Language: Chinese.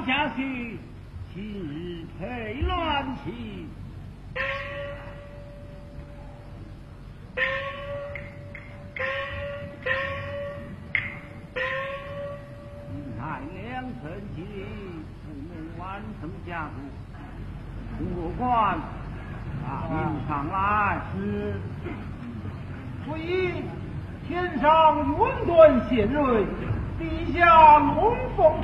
上加许，今日配乱起。乃良辰吉利，不能完成家族。红罗官，迎上来。 是。所以天上云端献瑞，地下龙凤